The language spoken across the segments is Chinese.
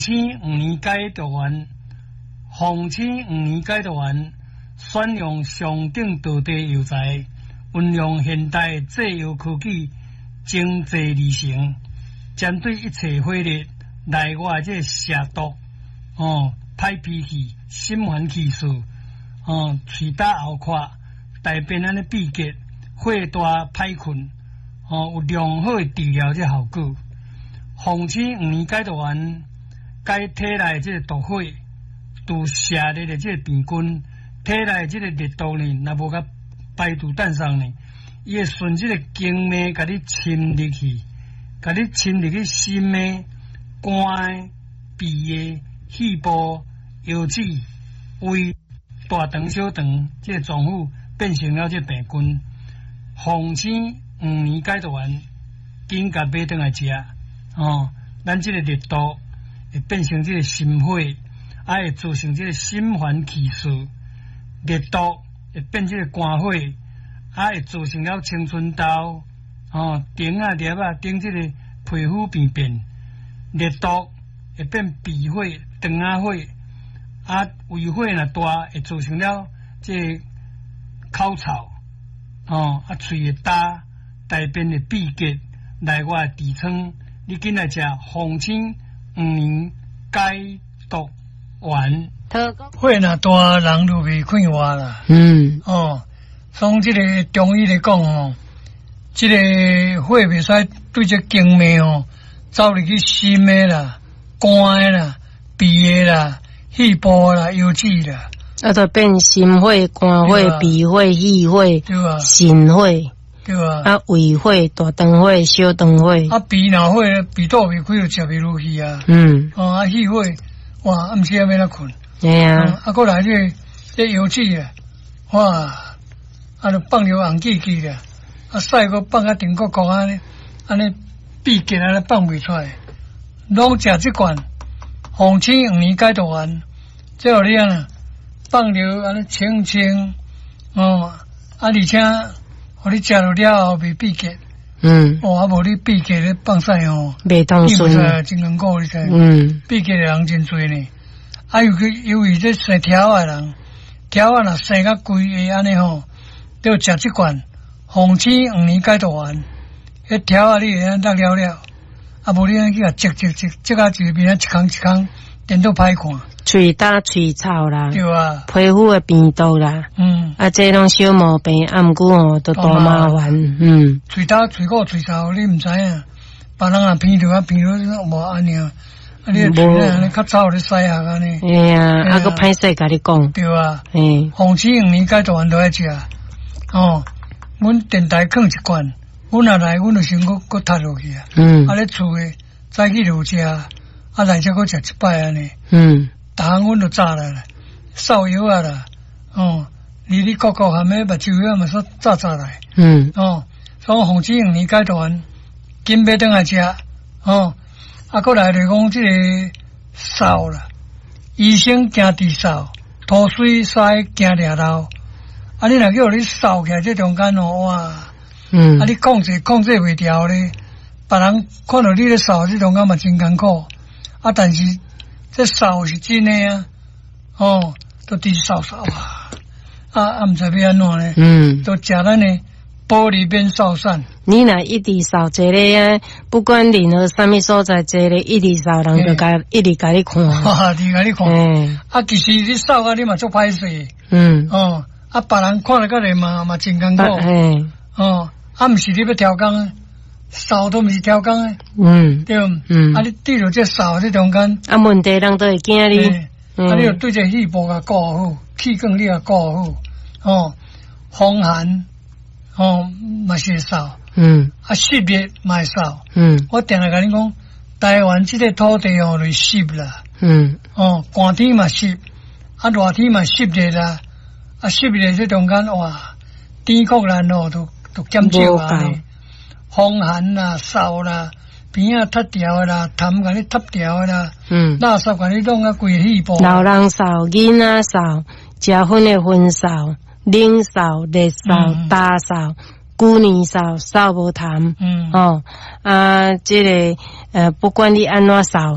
青5年改读完，洪青5年改读完，选用上等道地药材，运用现代制药科技，精济而成，针对一切火力内外这蛇毒、歹脾气、心烦气数、喙打喉壳、大便安尼闭结、火大歹困，有良好的治疗这效果。洪青5年改读完。解体内即个毒火，除射热的即个病菌，体内即个热毒呢，若无甲排除弹上呢，伊会顺即个经脉，甲你侵入去，甲你侵入去心的、肝的、脾的、肺部、腰子、胃、大肠、小肠，即个脏腑变成了即个病菌。洪青5年解毒完，紧甲买转来食，咱即个热毒。会变成这个心火，会造成这个心烦气数，热毒会变这个肝火，会造成了青春痘，顶啊、裂啊、顶这个皮肤病变，热毒会变鼻火、肠啊火，胃火若大，会造成了这个口臭，喙会焦，大便会闭结，内外痔疮，你紧来食洪青5年解毒丸，火若大，人就袂快活啦。从这个中医来讲这个火袂使对这经脉走入去心的啦、肝的啦、脾的啦、肺部啦、腰子啦， 就变心火、肝火、脾火、肺火、肾火。对胃火、大肠火、小肠火， 鼻若火，鼻肚袂开就食袂落去啊。肺火，哇，暗时要哪困？过来这腰子啊，哇，就放着红记记咧，屎个放啊顶国安尼闭结安尼放袂出来，拢食这罐，洪青5年解毒丸，这互你啊，放着安尼清清，而且。互你食了了后袂闭结，无你闭结咧放屎袂通顺， 真难过你知？闭结的人真多呢。由于这生条的人，条若生甲规个安尼都食这罐洪青5年解毒丸，迄条你会当了了，无你去甲积啊一边一空一空，电都歹看。 喙焦、喙臭啦， 对啊， 皮肤会变毒啦，这拢小毛病，毋过都大麻烦， 喙焦、喙鼓、喙臭，你毋知影，别人若鼻着无安尼啊，你喙安尼较臭咧洗下安尼， 个歹势甲你讲， 对啊，洪青5年解毒丸都爱食，阮电台放一罐，阮若来，阮就先搁踢落去啊，咧厝诶早起就食，来则搁食一摆安尼，逐项阮就炸来，扫药啊啦，里里角角含个目睭药嘛说炸来，所以洪青5年解毒丸，紧买转来食，过来就讲这个扫啦，医生惊治扫，吐水塞惊抓漏，你若叫你扫起来这中间哇，你控制袂掉咧，别人看到你咧扫这中间嘛真艰苦，但是。这扫是真的都直扫毋知要安怎呢？都食咱的玻璃边扫散。 你若一直扫这个不管任何什么所在，这个一直扫，人就一直甲你看。 直甲你看。其实你扫你嘛足歹势。别人看了个人嘛真艰苦。毋是你要挑工。扫都毋是挑工诶，对，你对着这扫这中间， 问题人都会惊你， 你就对这肺部甲顾好，气管你也顾好，风寒，嘛是会扫，湿热嘛会扫，我定来甲你讲，台湾这个土地就湿啦，寒天嘛湿，热天嘛湿热啦，湿热这中间哇，天酷难都减少啊。风寒啦、扫啦、边啊塌掉啦、痰甲你塌掉啦，垃圾甲你弄啊规气部。 老人扫、囡仔扫、食薰的薰扫、冷扫、热扫、大扫、旧年扫、扫无痰。这个不管你安怎扫，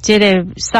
这个